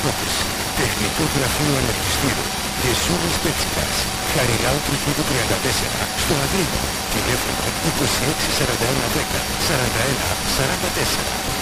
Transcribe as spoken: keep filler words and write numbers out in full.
Ταυτότηση. Τεχνικό γραφείο αναρτιστήρου. Και Σόνος Πέτσικας. Χαριλάου Τροφίδου τριάντα τέσσερα. Στο Αγρίνο. Τηλέφωνο είκοσι έξι σαράντα ένα δέκα σαράντα ένα σαράντα τέσσερα.